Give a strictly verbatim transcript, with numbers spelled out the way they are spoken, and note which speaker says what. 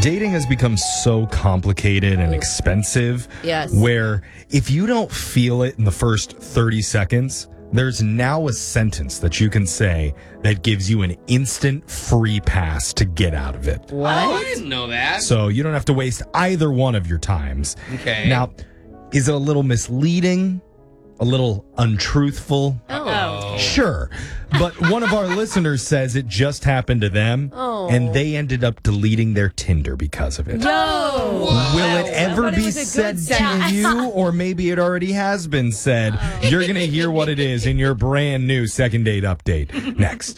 Speaker 1: Dating has become so complicated and expensive.
Speaker 2: Yes.
Speaker 1: Where if you don't feel it in the first thirty seconds, there's now a sentence that you can say that gives you an instant free pass to get out of it.
Speaker 2: What?
Speaker 3: Oh, I didn't know that.
Speaker 1: So you don't have to waste either one of your times.
Speaker 3: Okay.
Speaker 1: Now, is it a little misleading? A little untruthful?
Speaker 2: Oh.
Speaker 1: Sure. But one of our listeners says it just happened to them,
Speaker 2: Oh.
Speaker 1: and they ended up deleting their Tinder because of it.
Speaker 2: No.
Speaker 1: Will it ever
Speaker 2: thought it
Speaker 1: be
Speaker 2: was a good
Speaker 1: said
Speaker 2: sign.
Speaker 1: to you, or maybe it already has been said? You're going to hear what it is in your brand new second date update next.